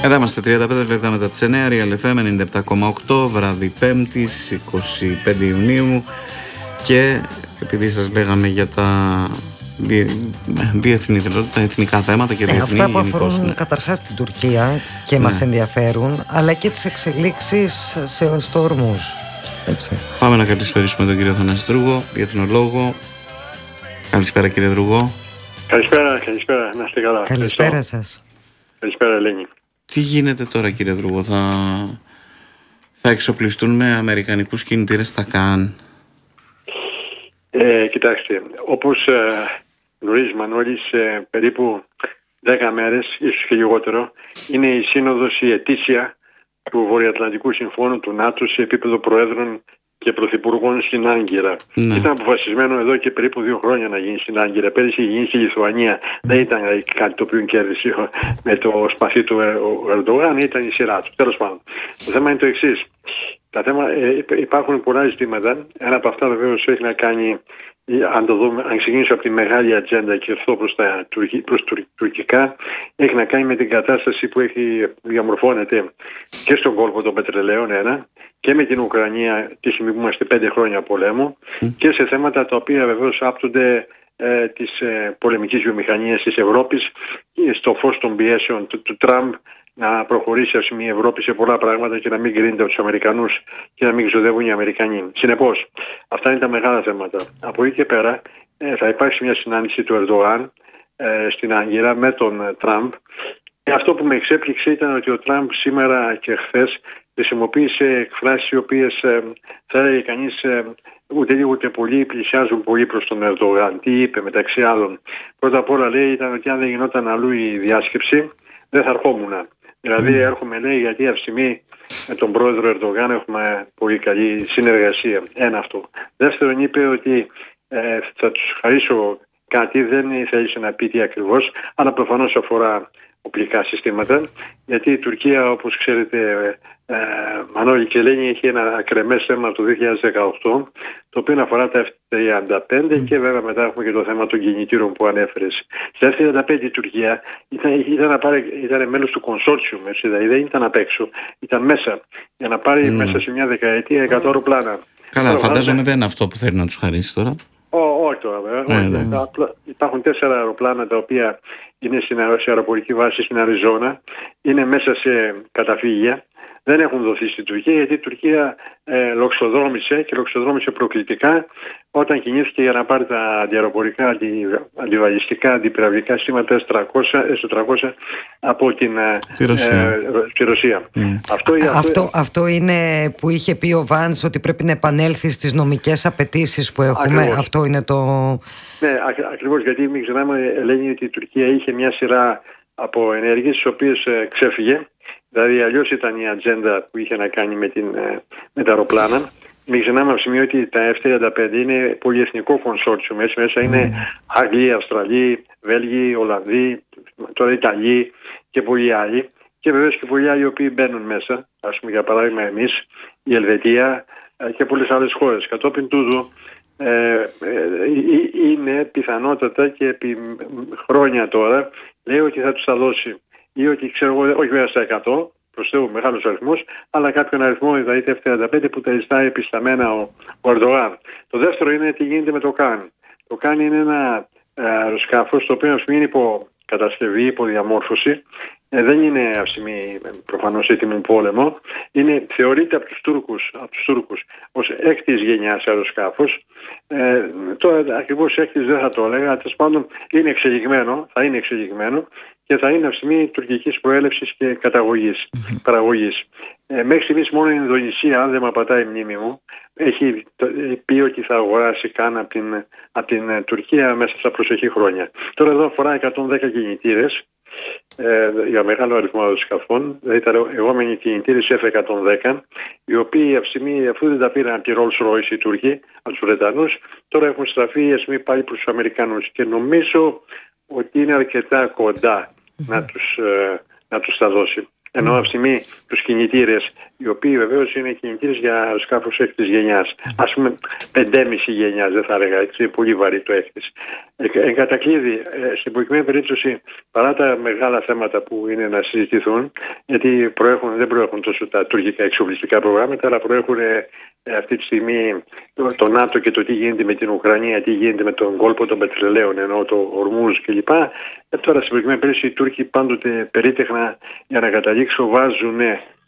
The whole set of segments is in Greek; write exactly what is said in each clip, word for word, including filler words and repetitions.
Εδώ είμαστε τριάντα πέντε λεπτά μετά τις εννιά, Real εφ εμ ενενήντα επτά κόμμα οκτώ, βράδυ Πέμπτης, είκοσι πέντε Ιουνίου. Και επειδή σας λέγαμε για τα διεθνή, τα εθνικά θέματα και διεθνή, ε, αυτά που αφορούν ναι. καταρχάς την Τουρκία και ναι. μας ενδιαφέρουν, αλλά και τις εξελίξεις σε, στο Ορμούζ. Έτσι. Πάμε να καλησπερίσουμε τον κύριο Θανάση Δρούγο, διεθνολόγο. Καλησπέρα κύριε Δρούγο. Καλησπέρα, καλησπέρα, να είστε καλά. Καλησπέρα σας. Καλησπέρα Ελένη. Τι γίνεται τώρα κύριε Δρούγο, θα, θα εξοπλιστούν με αμερικανικούς κινητήρες στα ΚΑΝ? Ε, κοιτάξτε, όπως ε, γνωρίζουμε όλοι, σε περίπου δέκα μέρες, ίσως και λιγότερο, είναι η σύνοδος η ετήσια του Βορειοατλαντικού Συμφώνου του ΝΑΤΟ σε επίπεδο προέδρων και πρωθυπουργών στην Άγκυρα. Ναι. Ήταν αποφασισμένο εδώ και περίπου δύο χρόνια να γίνει στην Άγκυρα. Πέρυσι είχε γίνει στη Λιθουανία. Δεν ήταν κάτι το οποίο κέρδισε με το σπαθί του Ερντογάν, ήταν η σειρά του. Τέλος πάντων. Το θέμα είναι το εξής. Τα θέμα, ε, υπάρχουν πολλά ζητήματα. Ένα από αυτά βεβαίως έχει να κάνει, αν, το δούμε, αν ξεκινήσω από τη μεγάλη ατζέντα και έρθω προς τα προς τουρκικά, έχει να κάνει με την κατάσταση που έχει διαμορφώνεται και στον κόλπο των πετρελαίων, ένα, και με την Ουκρανία τη στιγμή που είμαστε πέντε χρόνια πολέμου, mm. και σε θέματα τα οποία βεβαίως άπτονται ε, της ε, πολεμικής βιομηχανίας της Ευρώπης στο φως των πιέσεων του, του Τραμπ να προχωρήσει ας πούμε η Ευρώπη σε πολλά πράγματα και να μην κρίνεται από τους Αμερικανούς και να μην ξοδεύουν οι Αμερικανοί. Συνεπώς, αυτά είναι τα μεγάλα θέματα. Από εκεί και πέρα ε, θα υπάρξει μια συνάντηση του Ερντογάν ε, στην Άγκυρα με τον ε, Τραμπ. Και αυτό που με εξέπληξε ήταν ότι ο Τραμπ σήμερα και χθες χρησιμοποίησε εκφράσεις οι οποίες ε, θα έλεγε κανείς ε, ούτε λίγο ούτε πολύ πλησιάζουν πολύ προς τον Ερντογάν. Τι είπε μεταξύ άλλων? Πρώτα απ' όλα λέει ήταν ότι αν δεν γινόταν αλλού η διάσκεψη δεν θα ερχόμουν. Δηλαδή έρχομαι λέει γιατί αυτή με τον πρόεδρο Ερντογάν έχουμε πολύ καλή συνεργασία. Ένα αυτό. Δεύτερον είπε ότι ε, θα τους χαρίσω κάτι, δεν θέλησε να πει τι ακριβώς, αλλά προφανώς αφορά οπλικά συστήματα, γιατί η Τουρκία όπως ξέρετε ε, Μανώλη και Ελένη έχει ένα ακρεμές θέμα το δύο χιλιάδες δεκαοκτώ το οποίο αφορά τα εφ τριάντα πέντε mm. και βέβαια μετά έχουμε και το θέμα των κινητήρων που ανέφερες. Στα εφ τριάντα πέντε η Τουρκία ήταν, ήταν, να πάρει, ήταν μέλος του consortium, δηλαδή δεν ήταν απ' έξω, ήταν μέσα για να πάρει mm. μέσα σε μια δεκαετία εκατό αεροπλάνα. Καλά, Άρα, φαντάζομαι δεν είναι αυτό που θέλει να τους χαρίσει τώρα. Όχι τώρα βέβαια. Ε, ναι. Υπάρχουν τέσσερα αεροπλάνα τα οποία είναι σε αεροπορική βάση στην Αριζόνα, είναι μέσα σε καταφύγια. Δεν έχουν δοθεί στην Τουρκία γιατί η Τουρκία ε, λοξοδρόμησε και λοξοδρόμησε προκλητικά όταν κινήθηκε για να πάρει τα αντιαεροπορικά, αντι, αντιβαλιστικά, αντιπυραυλικά συστήματα ες τετρακόσια από την τη Ρωσία. Ε, τη Ρωσία. Mm. Αυτό, αυτό, αυτό, αυτό είναι που είχε πει ο Βάνς ότι πρέπει να επανέλθει στις νομικές απαιτήσεις που έχουμε. Ακριβώς. Αυτό είναι το... Ναι, ακ, ακριβώς, γιατί μην ξεχνάμε Ελένη ότι η Τουρκία είχε μια σειρά από ενέργειες τις οποίες ε, ξέφυγε. Δηλαδή αλλιώς ήταν η ατζέντα που είχε να κάνει με, την, με τα αεροπλάνα. Μην ξεχνάμε από σημείο ότι τα εφ τριάντα πέντε είναι πολυεθνικό consortium. Έτσι μέσα είναι mm. Αγγλοί, Αυστραλοί, Βέλγοι, Ολλανδοί, τώρα Ιταλοί και πολλοί άλλοι. Και βεβαίως και πολλοί άλλοι οι οποίοι μπαίνουν μέσα. Ας πούμε για παράδειγμα εμείς, η Ελβετία και πολλές άλλες χώρες. Κατόπιν τούτου ε, ε, είναι πιθανότατα και επί χρόνια τώρα λέει ότι θα τους τα δώσει. Ή ότι ξέρω εγώ, όχι βέβαια στα εκατό, προς Θεού μεγάλος αριθμός, αλλά κάποιον αριθμό, δηλαδή τα εφ τριάντα πέντε που τα ζητάει επισταμένα ο, ο Ερντογάν. Το δεύτερο είναι τι γίνεται με το ΚΑΝ. Το ΚΑΝ είναι ένα αεροσκάφος το οποίο είναι υπό κατασκευή, υπό διαμόρφωση. Ε, δεν είναι αυτή προφανώς έτοιμο πόλεμο. Είναι, θεωρείται από τους Τούρκους, από τους Τούρκους ως έκτης γενιάς αεροσκάφος. Ε, τώρα ακριβώς έκτης δεν θα το έλεγα, τέλος πάντων είναι εξελιγμένο, θα είναι εξελιγμένο και θα είναι αυτή τουρκικής προέλευσης και καταγωγής, mm-hmm. παραγωγής. Ε, μέχρι στιγμής μόνο η Ινδονησία, αν δεν με απατάει η μνήμη μου, έχει πει ότι θα αγοράσει καν από την, από την Τουρκία μέσα στα προσεχή χρόνια. Τώρα εδώ αφορά εκατόν δέκα κινητήρες ε, για μεγάλο αριθμό αεροσκαφών, δηλαδή τα λεγόμενοι κινητήρες εφ εκατόν δέκα, οι οποίοι αυτή, αφού δεν τα πήραν από τη Rolls Royce οι Τούρκοι, από τους Βρετανούς, τώρα έχουν στραφεί πούμε, πάλι προς τους Αμερικανούς και νομίζω ότι είναι αρκετά κοντά mm-hmm. να, τους, ε, να τους τα δώσει. Ενώ αυτή τη στιγμή τους κινητήρες οι οποίοι βεβαίως είναι κινητήρες για αεροσκάφους έκτης γενιάς. Ας πούμε πεντέμισι γενιάς, δεν θα έλεγα, έτσι, πολύ βαρύ το έκτης. Εν κατακλείδη, στην προκειμένη περίπτωση, παρά τα μεγάλα θέματα που είναι να συζητηθούν, γιατί προέχουν, δεν προέχουν τόσο τα τουρκικά εξοπλιστικά προγράμματα, αλλά προέχουν αυτή τη στιγμή το, το ΝΑΤΟ και το τι γίνεται με την Ουκρανία, τι γίνεται με τον κόλπο των πετρελαίων, ενώ το Ορμούζ κλπ. Ε, τώρα στην προκειμένη περίπτωση οι Τούρκοι πάντοτε περίτεχνα για να καταλήξω βάζουν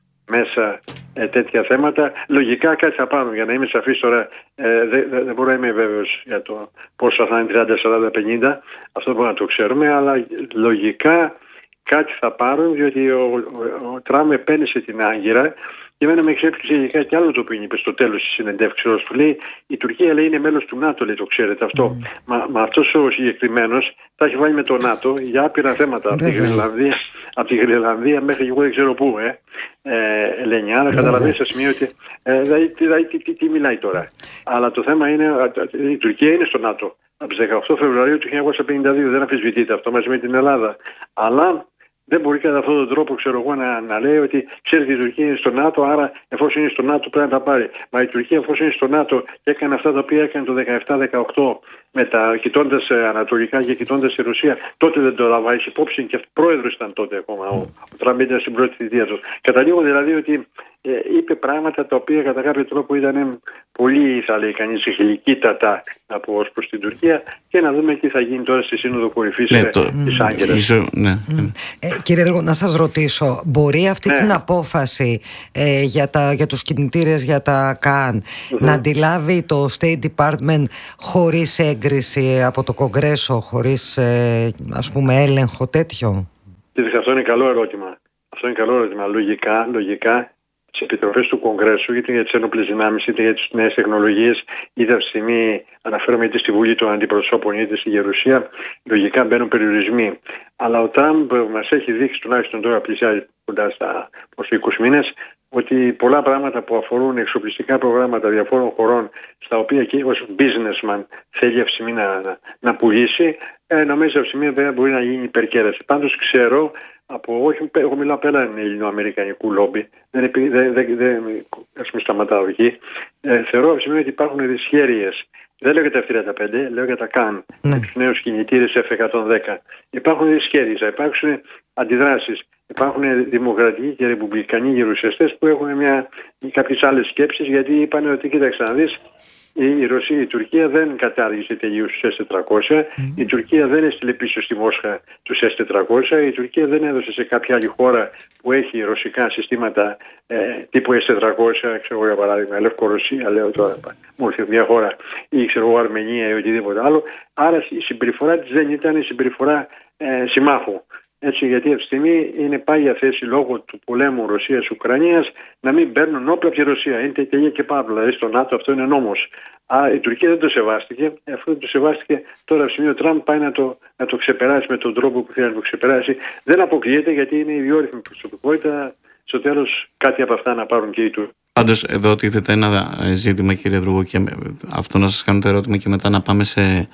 μέσα ε, τέτοια θέματα. Λογικά κάτι θα πάρουν, για να είμαι σαφής τώρα, ε, δεν δε, δε μπορώ να είμαι βέβαιος για το πόσο θα είναι τριάντα, σαράντα, πενήντα, αυτό μπορούμε να το ξέρουμε, αλλά λογικά κάτι θα πάρουν, διότι ο, ο, ο Τραμπ επένεσε την Άγκυρα. Και εμένα με εξέπληξε ειδικά και άλλο το οποίο είπε στο τέλος της συνεντεύξεως του. Λέει η Τουρκία λέει, είναι μέλος του ΝΑΤΟ, λέει, το ξέρετε αυτό. Mm. Μα, μα αυτός ο συγκεκριμένος θα έχει βάλει με το ΝΑΤΟ για άπειρα θέματα. Mm. Από τη Γρυλανδία, από τη Γρυλανδία μέχρι εγώ δεν ξέρω πού, ε, ε, Ελένια. Άρα mm. καταλαβαίνεις σε σημείο ότι ε, δηλαδή, δηλαδή, τι, τι, τι μιλάει τώρα. Αλλά το θέμα είναι, η Τουρκία είναι στο ΝΑΤΟ. Από τις δεκαοκτώ Φεβρουαρίου του χίλια εννιακόσια πενήντα δύο, δεν αμφισβητείται αυτό μαζί με την Ελλάδα. Αλλά δεν μπορεί κατά αυτόν τον τρόπο, ξέρω εγώ, να, να λέει ότι ξέρετε η Τουρκία είναι στο ΝΑΤΟ, άρα εφόσον είναι στο ΝΑΤΟ πρέπει να τα πάρει. Μα η Τουρκία εφόσον είναι στο ΝΑΤΟ και έκανε αυτά τα οποία έκανε το δεκαεπτά δεκαοκτώ, κοιτώντας ανατολικά και κοιτώντας τη Ρωσία, τότε δεν το λαμβάνει υπόψη και πρόεδρος ήταν τότε ακόμα. Ο, ο Τραμπ ήταν στην πρώτη θητεία του. Καταλήγω δηλαδή ότι ε, είπε πράγματα τα οποία κατά κάποιο τρόπο ήταν πολύ, θα λέει κανείς, γλυκύτατα από ως προς την Τουρκία, και να δούμε τι θα γίνει τώρα στη Σύνοδο Κορυφής ναι, το... της Άγκυρας. Ναι. Mm. Ε, κύριε Δρογού, να σας ρωτήσω, μπορεί αυτή ναι. την απόφαση ε, για, τα, για τους κινητήρες για τα ΚΑΝ mm-hmm. να αντιλάβει το State Department χωρίς έγκριση από το Κογκρέσο, χωρίς ε, ας πούμε έλεγχο τέτοιο? Αυτό είναι καλό ερώτημα. Αυτό είναι καλό ερώτημα. Λογικά, λογικά τις επιτροπές του Κογκρέσου, είτε για τις ένοπλες δυνάμεις, είτε για τις νέες τεχνολογίες, είτε αυτή τη στιγμή αναφέρομαι είτε στη Βουλή των Αντιπροσώπων είτε στη Γερουσία, λογικά μπαίνουν περιορισμοί. Αλλά ο Τραμπ μας έχει δείξει, τουλάχιστον τώρα πλησιάζει κοντά στα είκοσι μήνες, ότι πολλά πράγματα που αφορούν εξοπλιστικά προγράμματα διαφόρων χωρών, στα οποία και ως businessman θέλει αυτή τη στιγμή να, να, να πουλήσει, ε, νομίζω αυτή τη στιγμή δεν μπορεί να γίνει υπερκέραση. Πάντως ξέρω, από, όχι, εγώ μιλάω πέραν ελληνοαμερικανικού λόμπι, δεν, δεν, δεν, δεν, δεν ας μην σταματάω εκεί, ε, θεωρώ αυτή ότι υπάρχουν δυσχέρειες. Δεν λέω για τα εφ τριάντα πέντε, λέω για τα ΚΑΝ, ναι. τους νέους κινητήρες εφ εκατόν δέκα. Υπάρχουν δυσχέρειες, υπάρχουν αντιδράσεις. Υπάρχουν δημοκρατικοί και ρεπουμπλικανοί γερουσιαστές που έχουν μια, κάποιες άλλες σκέψεις, γιατί είπαν ότι κοίταξε να δεις, η Ρωσία, η Τουρκία δεν κατάργησε τελείως τους ες τετρακόσια, mm. η Τουρκία δεν έστειλε πίσω στη Μόσχα τους ες τετρακόσια, η Τουρκία δεν έδωσε σε κάποια άλλη χώρα που έχει ρωσικά συστήματα ε, τύπου ες τετρακόσια, ξέρω για παράδειγμα Λευκορωσία, λέω τώρα, μόνο μια χώρα, ή ξέρω Αρμενία ή οτιδήποτε άλλο. Άρα η συμπεριφορά της δεν ήταν η συμπεριφορά ε, συμμάχου. Έτσι, γιατί αυτή τη στιγμή είναι πάγια θέση λόγω του πολέμου Ρωσίας-Ουκρανίας να μην παίρνουν όπλα από τη Ρωσία. Είναι τελεία και παύλα. Δηλαδή στο ΝΑΤΟ αυτό είναι νόμος. Α, η Τουρκία δεν το σεβάστηκε. Αυτό δεν το σεβάστηκε. Τώρα από τη στιγμή ο Τραμπ πάει να το, να το ξεπεράσει με τον τρόπο που θέλει να το ξεπεράσει. Δεν αποκλείεται, γιατί είναι ιδιόρυθμη προσωπικότητα. Στο τέλος κάτι από αυτά να πάρουν και οι Τούρκοι. Πάντως εδώ τίθεται ένα ζήτημα, κύριε Δρογού, και αυτό να σας κάνω το ερώτημα και μετά να πάμε σε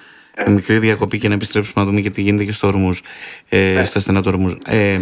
μικρή διακοπή και να επιστρέψουμε να δούμε και τι γίνεται και στο Ορμούζ, ε, στα στενά του Ορμούζ. Ε,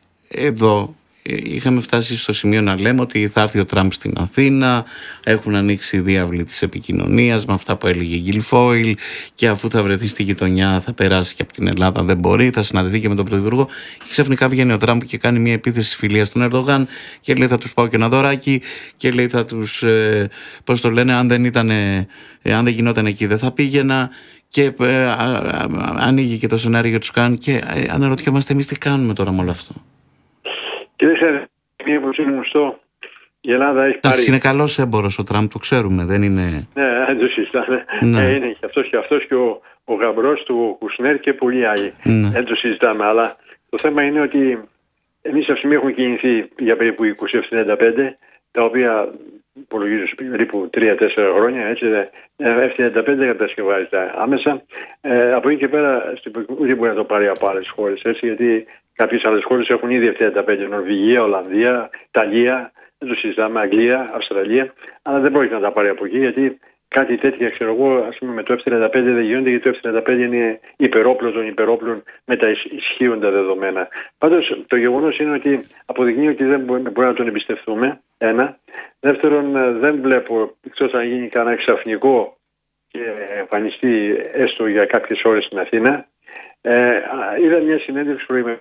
εδώ είχαμε φτάσει στο σημείο να λέμε ότι θα έρθει ο Τραμπ στην Αθήνα, έχουν ανοίξει οι διάβλοι της επικοινωνίας με αυτά που έλεγε η Γκιλφόιλ, και αφού θα βρεθεί στη γειτονιά θα περάσει και από την Ελλάδα, δεν μπορεί, θα συναντηθεί και με τον Πρωθυπουργό. Και ξαφνικά βγαίνει ο Τραμπ και κάνει μια επίθεση φιλίας στον Ερντογάν και λέει θα τους πάω και ένα δωράκι, και λέει θα τους, ε, πώς το λένε, αν δεν, ήταν, ε, αν δεν γινόταν εκεί δεν θα πήγαινα. Και ε, α, α, α, ανοίγει και το σενάριο για τους ΚΑΝ και ε, αναρωτιόμαστε εμείς τι κάνουμε τώρα με όλο αυτό. Κύριε Σέρε, μία που είναι γνωστό, η Ελλάδα έχει πάρει... Είναι καλός έμπορος ο Τραμπ, το ξέρουμε, δεν είναι... Ναι, δεν το συζητάμε. Ναι. Ε, είναι και αυτός και, αυτός και ο, ο γαμπρός του Κουσνέρ και πολλοί άλλοι. Ναι. Δεν το συζητάμε, αλλά το θέμα είναι ότι εμείς αυτή τη στιγμή έχουμε κινηθεί για περίπου είκοσι εφ τριάντα πέντε, τα οποία υπολογίζω περίπου τρία τέσσερα χρόνια, έτσι, εφ τριάντα πέντε δεν κατασκευάζεται άμεσα. Ε, από εκεί και πέρα δεν μπορεί να το πάρει από άλλες χώρες, έτσι, γιατί κάποιες άλλες χώρες έχουν ήδη εφ τριάντα πέντε, Νορβηγία, Ολλανδία, Ιταλία, δεν το συζητάμε, Αγγλία, Αυστραλία, αλλά δεν πρόκειται να τα πάρει από εκεί, γιατί κάτι τέτοια, ξέρω εγώ, ας πούμε με το εφ τριάντα πέντε δεν γίνονται, γιατί το εφ τριάντα πέντε είναι υπερόπλο των υπερόπλων με τα ισχύοντα δεδομένα. Πάντως το γεγονός είναι ότι αποδεικνύει ότι δεν μπορούμε να τον εμπιστευτούμε, ένα. Δεύτερον, δεν βλέπω, εκτός αν γίνει κανένα ξαφνικό και εμφανιστεί έστω για κάποιες ώρες στην Αθήνα. Ε, είδα μια συνέντευξη προηγουμένως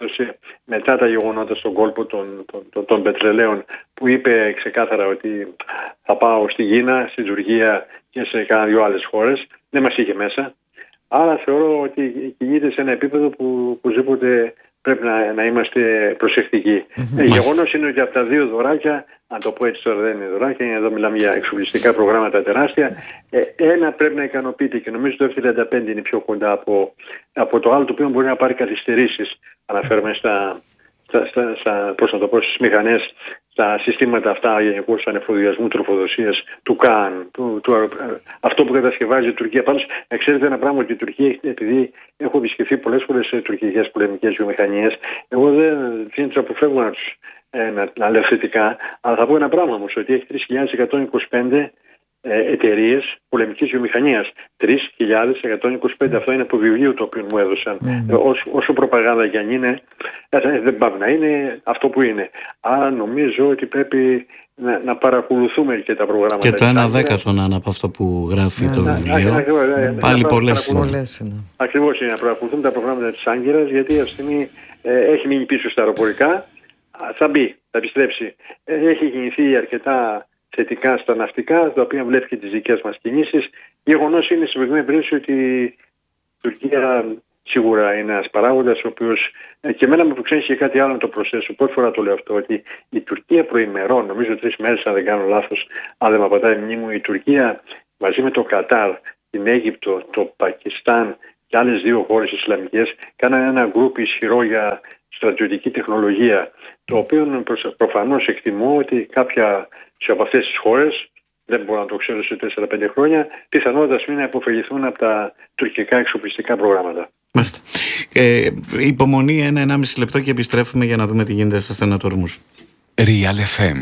μετά τα γεγονότα στον κόλπο των, των, των, των πετρελαίων, που είπε ξεκάθαρα ότι θα πάω στην Κίνα, στην Τουρκία και σε κάνα δυο άλλες χώρες. Δεν μας είχε μέσα. Άρα θεωρώ ότι κινείται σε ένα επίπεδο που οπωσδήποτε πρέπει να, να είμαστε προσεκτικοί. Mm-hmm. Ε, γεγονός είναι ότι από τα δύο δωράκια, αν το πω έτσι τώρα δεν είναι δωράκια, εδώ μιλάμε για εξοπλιστικά προγράμματα τεράστια, ε, ένα πρέπει να ικανοποιείται και νομίζω το εφ τριάντα πέντε είναι πιο κοντά από, από το άλλο, το οποίο μπορεί να πάρει καθυστερήσεις. Αναφέρομαι στα, στα, στα, στα, πώς να το πω, στις μηχανές, στα συστήματα αυτά γενικώς ανεφοδιασμού, τροφοδοσίας, του ΚΑΝ, του, του, αυτό που κατασκευάζει η Τουρκία. Πάντως, ξέρετε ένα πράγμα, ότι η Τουρκία, επειδή έχω επισκεφθεί πολλές φορές τουρκικές πολεμικές βιομηχανίες, εγώ δεν φαίνεται αποφεύγω να τους ε, να, να λέω θετικά, αλλά θα πω ένα πράγμα όμως, ότι έχει τρεις χιλιάδες εκατόν είκοσι πέντε εταιρείες πολεμικής βιομηχανίας. τρεις χιλιάδες εκατόν είκοσι πέντε, αυτό είναι από βιβλίο το οποίο μου έδωσαν. Mm. Όσο, όσο προπαγάνδα κι αν είναι, δεν πάει να είναι αυτό που είναι. Άρα νομίζω ότι πρέπει να, να παρακολουθούμε και τα προγράμματα. Και το ένα δέκατο να είναι από αυτό που γράφει yeah. το βιβλίο. Yeah. Πάλι yeah. πολλές είναι. Ακριβώς είναι, να παρακολουθούμε τα προγράμματα της Άγκυρας, γιατί αυτή τη στιγμή ε, έχει μείνει πίσω στα αεροπορικά. Θα μπει, θα επιστρέψει. Έχει κινηθεί αρκετά θετικά στα ναυτικά, τα οποία βλέπει και τις δικές μας κινήσεις. Γεγονός είναι στην προηγούμενη περίπτωση ότι η Τουρκία σίγουρα είναι ένας παράγοντας, ο οποίος και εμένα με προξένει και κάτι άλλο να το προσθέσω. Πρώτη φορά το λέω αυτό, ότι η Τουρκία προημερών, νομίζω τρεις μέρες αν δεν κάνω λάθος, αν δεν με απατάει η μνήμη μου, η Τουρκία μαζί με το Κατάρ, την Αίγυπτο, το Πακιστάν και άλλες δύο χώρες ισλαμικές κάνανε ένα γκρουπ ισχυρό για στρατιωτική τεχνολογία, το οποίο προφανώς εκτιμώ ότι κάποια από αυτές τις χώρες, δεν μπορώ να το ξέρω σε τέσσερα πέντε χρόνια, πιθανότατα μην αποφεληθούν από τα τουρκικά εξοπλιστικά προγράμματα. Μάλιστα. Ε, υπομονή ένα ενάμιση λεπτό και επιστρέφουμε για να δούμε τι γίνεται στα στενατορμούς. Real εφ εμ.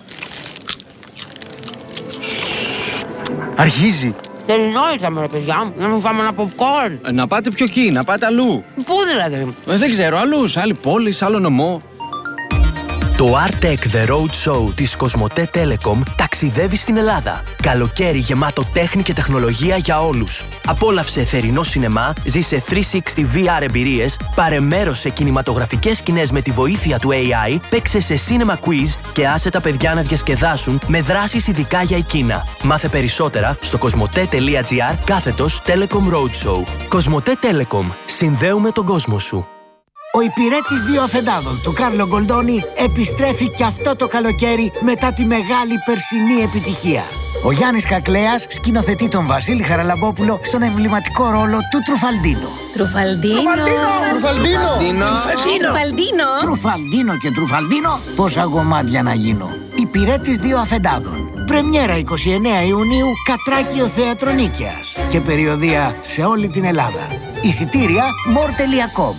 Αρχίζει. Τελειώσαμε ρε παιδιά, να μου φάμε ένα popcorn. Ε, να πάτε πιο εκεί, να πάτε αλλού. Πού δηλαδή? Ε, δεν ξέρω, αλλού, σε άλλη πόλη, σε άλλο νομό. Το Artec The Road Show της Κοσμοτέ Telecom ταξιδεύει στην Ελλάδα. Καλοκαίρι γεμάτο τέχνη και τεχνολογία για όλους. Απόλαυσε θερινό σινεμά, ζήσε τριακόσια εξήντα βι αρ εμπειρίες, πάρε μέρος σε κινηματογραφικές σκηνές με τη βοήθεια του έι άι, παίξε σε cinema quiz και άσε τα παιδιά να διασκεδάσουν με δράσεις ειδικά για εκείνα. Μάθε περισσότερα στο κοσμοτέ.gr κάθετος Telecom Roadshow. Κοσμοτέ Telecom. Συνδέουμε τον κόσμο σου. Ο υπηρέτης δύο αφεντάδων του Κάρλο Γκολντόνι επιστρέφει και αυτό το καλοκαίρι μετά τη μεγάλη περσινή επιτυχία. Ο Γιάννης Κακλέας σκηνοθετεί τον Βασίλη Χαραλαμπόπουλο στον εμβληματικό ρόλο του Τρουφαλντίνο. Τρουφαλντίνο! Τρουφαλντίνο! Τρουφαλντίνο! Τρουφαλντίνο και Τρουφαλντίνο, πόσα κομμάτια να γίνω. Υπηρέτης δύο αφεντάδων. Πρεμιέρα εικοστή ενάτη Ιουνίου, Κατράκιο Θέατρο Νίκαιας. Και περιοδεία σε όλη την Ελλάδα. Εισιτήρια μορ τελεία κομ.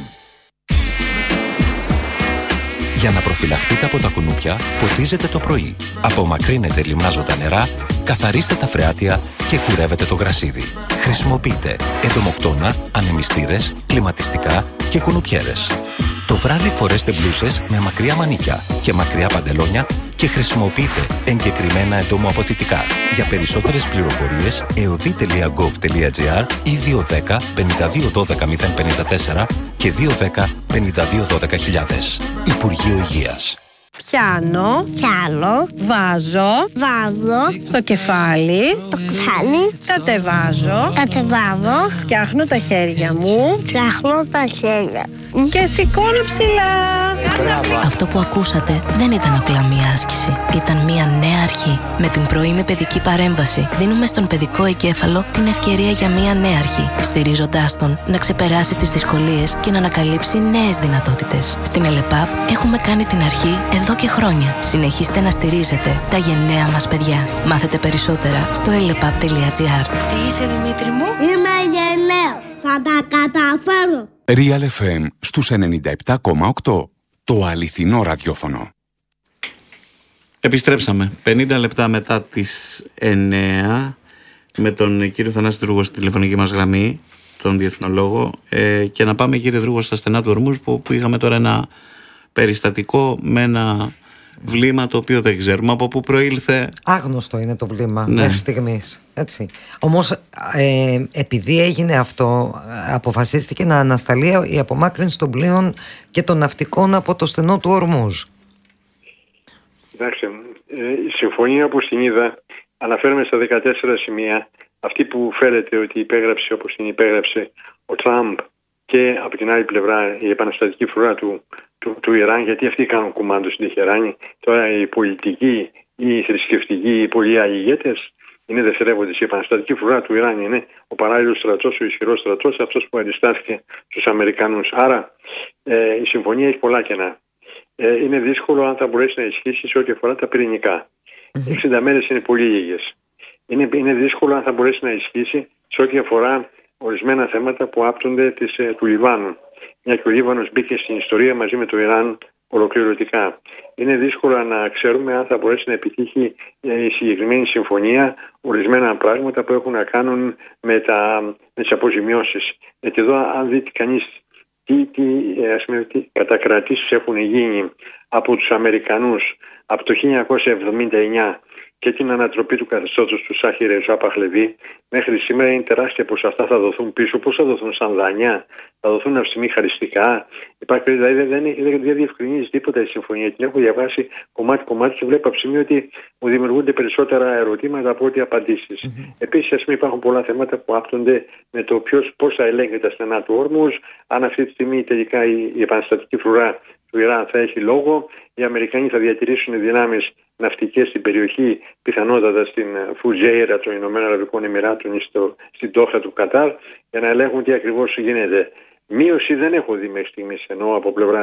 Για να προφυλαχτείτε από τα κουνούπια, ποτίζετε το πρωί. Απομακρύνετε λιμνάζοντα νερά, καθαρίστε τα φρεάτια και κουρεύετε το γρασίδι. Χρησιμοποιείτε εντομοκτώνα, ανεμιστήρες, κλιματιστικά και κουνουπιέρες. Το βράδυ φορέστε μπλούσες με μακριά μανίκια και μακριά παντελόνια και χρησιμοποιείτε εγκεκριμένα εντομοαποθητικά. Για περισσότερες πληροφορίες, εωδή τελεία γκοβ τελεία τζι άρ ή δύο ένα μηδέν πέντε δύο ένα δύο μηδέν πέντε τέσσερα και δύο ένα μηδέν πέντε δύο ένα μηδέν χιλιάδες. Υπουργείο Υγείας. Πιάνω, Πιάνω, βάζω, βάζω στο κεφάλι, το κεφάλι, κατεβάζω, κατεβάζω, φτιάχνω τα χέρια μου, φτιάχνω τα χέρια και σηκώνω ψηλά. Αυτό που ακούσατε δεν ήταν απλά μία άσκηση. Ήταν μία νέα αρχή. Με την πρωινή παιδική παρέμβαση δίνουμε στον παιδικό εγκέφαλο την ευκαιρία για μία νέα αρχή, στηρίζοντάς τον να ξεπεράσει τις δυσκολίες και να ανακαλύψει νέες δυνατότητες. Στην ΕΛΕΠΑΠ έχουμε κάνει την αρχή εδώ και χρόνια. Συνεχίστε να στηρίζετε τα γενναία μας παιδιά. Μάθετε περισσότερα στο ελεπαπ τελεία τζι άρ. Τι είσαι, Δημήτρη μου? Είμαι γενναίος, θα τα καταφέρω. Real εφ εμ στους ενενήντα επτά κόμμα οκτώ. Το αληθινό ραδιόφωνο. Επιστρέψαμε πενήντα λεπτά μετά τις εννέα. με τον κύριο Θανάση Δρούγο στη τηλεφωνική μας γραμμή, τον διεθνολόγο, ε, και να πάμε, κύριε Δρούγο, στα στενά του Ορμούζ, που, που είχαμε τώρα ένα περιστατικό με ένα βλήμα το οποίο δεν ξέρουμε από πού προήλθε. Άγνωστο είναι το βλήμα, ναι, μέχρι στιγμής. Έτσι. Όμως ε, επειδή έγινε αυτό, αποφασίστηκε να ανασταλεί η απομάκρυνση των πλοίων και των ναυτικών από το στενό του Ορμούζ. Εντάξει, ε, η συμφωνία, όπως την είδα, αναφέρομαι στα δεκατέσσερα σημεία. Αυτή που φέρεται ότι υπέγραψε, όπως την υπέγραψε ο Τραμπ, και από την άλλη πλευρά η επαναστατική φρουρά του, του, του Ιράν, γιατί αυτοί κάνουν κουμάντο στην Τεχεράνη. Τώρα οι πολιτικοί ή οι θρησκευτικοί, οι πολλοί άλλοι ηγέτες είναι δευτερεύοντες. Η επαναστατική φρουρά του Ιράν είναι ο παράλληλος στρατός, ο ισχυρός στρατός, αυτός που αντιστάθηκε στους Αμερικανούς. Άρα ε, η συμφωνία έχει πολλά κενά. Ε, είναι δύσκολο αν θα μπορέσει να ισχύσει σε ό,τι αφορά τα πυρηνικά. Mm-hmm. εξήντα μέρες είναι πολύ λίγες. Είναι, είναι δύσκολο αν θα μπορέσει να ισχύσει σε ό,τι αφορά ορισμένα θέματα που άπτονται της, ε, του Λιβάνου. Μια και ο Λίβανος μπήκε στην ιστορία μαζί με το Ιράν ολοκληρωτικά. Είναι δύσκολο να ξέρουμε αν θα μπορέσει να επιτύχει ε, η συγκεκριμένη συμφωνία ορισμένα πράγματα που έχουν να κάνουν με, τα, με τις αποζημιώσεις. Γιατί εδώ, αν δει κανείς τι, τι, ας πούμε, τι κατακρατήσεις έχουν γίνει από τους Αμερικανούς από το χίλια εννιακόσια εβδομήντα εννιά και την ανατροπή του καθεστώτος του Σάχη Ρεζά Παχλεβί, μέχρι σήμερα είναι τεράστια ποσά. Αυτά θα δοθούν πίσω. Πώς θα δοθούν σαν δάνεια, θα δοθούν αυσιμοί-χαριστικά. Υπάρχει, δηλαδή δεν, δεν, δεν διευκρινίζει τίποτα η συμφωνία. Την έχω διαβάσει κομμάτι-κομμάτι και βλέπω από σημείο ότι μου δημιουργούνται περισσότερα ερωτήματα από ό,τι απαντήσεις. Mm-hmm. Επίσης, ας πούμε, υπάρχουν πολλά θέματα που άπτονται με το πώς θα ελέγχεται τα στενά του Όρμουζ, αν αυτή τη στιγμή τελικά η, η επαναστατική φρουρά του Ιράν θα έχει λόγο, οι Αμερικανοί θα διατηρήσουν δυνάμεις ναυτικές στην περιοχή, πιθανότατα στην Φουτζέιρα των Ηνωμένων Αραβικών Εμιράτων ή στο, στην Τόχα του Κατάρ, για να ελέγχουν τι ακριβώς γίνεται. Μείωση δεν έχω δει μέχρι στιγμής, ενώ από πλευρά